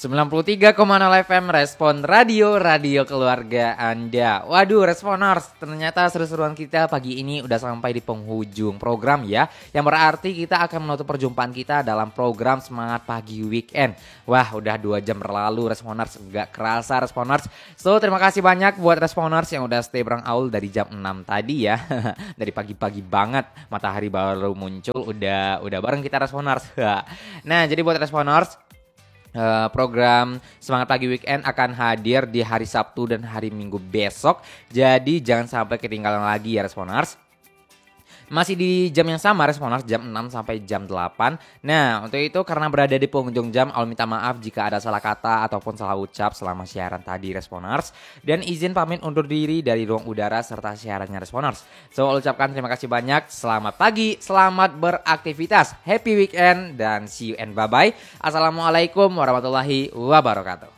93,0 FM Respon Radio, radio keluarga Anda. Waduh, Responers, ternyata seru-seruan kita pagi ini udah sampai di penghujung program ya. Yang berarti kita akan menutup perjumpaan kita dalam program Semangat Pagi Weekend. Wah, udah 2 jam berlalu Responers, gak kerasa Responers. So, terima kasih banyak buat Responers yang udah stay bareng Aul dari jam 6 tadi ya. Dari pagi-pagi banget, matahari baru muncul, udah bareng kita Responers. Nah, jadi buat Responers, program Semangat Pagi Weekend akan hadir di hari Sabtu dan hari Minggu besok. Jadi jangan sampai ketinggalan lagi ya Responers. Masih di jam yang sama Responers, jam 6 sampai jam 8. Nah, untuk itu karena berada di penghujung jam, Aul minta maaf jika ada salah kata ataupun salah ucap selama siaran tadi Responers. Dan izin pamit undur diri dari ruang udara serta siarannya Responers. So, Aul ucapkan terima kasih banyak. Selamat pagi, selamat beraktivitas. Happy weekend dan see you and bye-bye. Assalamualaikum warahmatullahi wabarakatuh.